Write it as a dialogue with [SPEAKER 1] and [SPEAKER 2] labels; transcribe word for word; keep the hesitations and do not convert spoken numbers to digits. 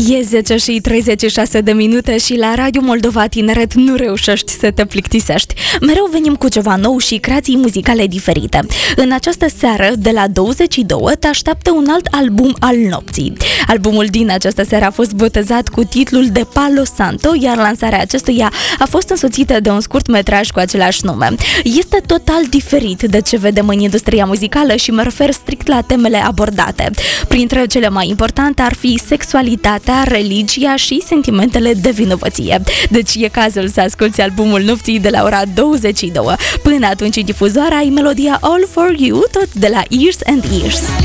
[SPEAKER 1] E zece și treizeci și șase de minute și la Radio Moldova Tineret nu reușești să te plictisești. Mereu venim cu ceva nou și creații muzicale diferite. În această seară, de la douăzeci și doi, te așteaptă un alt album al nopții. Albumul din această seară a fost botezat cu titlul de Palo Santo, iar lansarea acestuia a fost însoțită de un scurt metraj cu același nume. Este total diferit de ce vedem în industria muzicală și mă refer strict la temele abordate. Printre cele mai importante ar fi sexualitatea, religia și sentimentele de vinovăție. Deci e cazul să asculti albumul nopții de la ora douăzeci și doi. Până atunci, difuzoarea ai melodia All For You, tot de la Ears and Ears.